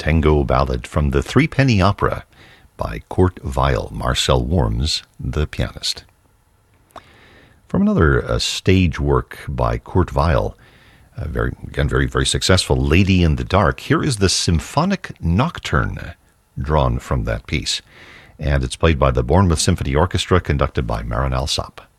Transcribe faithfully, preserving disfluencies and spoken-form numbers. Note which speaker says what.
Speaker 1: Tango Ballad from the Three-Penny Opera by Kurt Weill, Marcel Worms, the pianist. From another uh, stage work by Kurt Weill, uh, very, again, very, very successful, Lady in the Dark, here is the Symphonic Nocturne drawn from that piece. And it's played by the Bournemouth Symphony Orchestra, conducted by Marin Alsop.